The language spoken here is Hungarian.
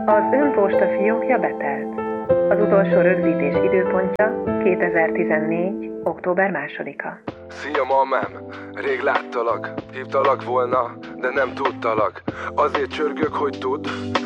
Az önposta fiókja betelt. Az utolsó rögzítés időpontja 2014. október 2-a. Szia mamám, rég láttalak, hívtalak volna, de nem tudtalak. Azért csörgök, hogy tudd,